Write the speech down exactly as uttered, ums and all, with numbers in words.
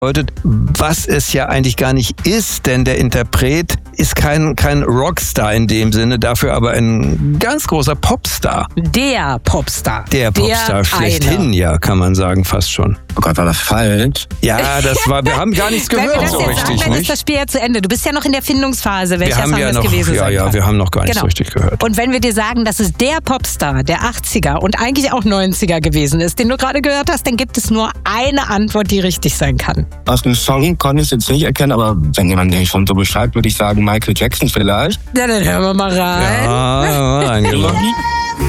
was es ja eigentlich gar nicht ist, denn der Interpret ist kein, kein Rockstar in dem Sinne, dafür aber ein ganz großer Popstar. Der Popstar. Der Popstar Der schlechthin, eine. ja, kann man sagen, fast schon. Oh Gott, war das falsch? Ja, das war, wir haben gar nichts Wenn wir gehört das so jetzt richtig, sagen, dann ist nicht? das Spiel ja zu Ende. Du bist ja noch in der Findungsphase, welcher Wir haben Song ja das noch, gewesen ja, sein ja, kann. wir haben noch gar nichts Genau. richtig gehört. Und wenn wir dir sagen, dass es der Popstar der achtziger und eigentlich auch neunziger gewesen ist, den du gerade gehört hast, dann gibt es nur eine Antwort, die richtig sein kann. Aus dem Song konnte ich es jetzt nicht erkennen, aber wenn jemand den schon so beschreibt, würde ich sagen Michael Jackson vielleicht. Ja, dann hören wir mal rein. Ja, eingeloggt.